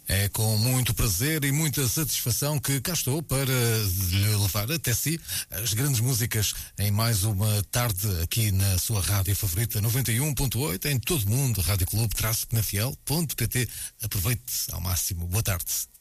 É com muito prazer e muita satisfação que cá estou para lhe levar até si as grandes músicas em mais uma tarde aqui na sua rádio favorita 91.8 em todo o mundo, Rádio Clube, -penafiel.pt. Aproveite ao máximo. Boa tarde.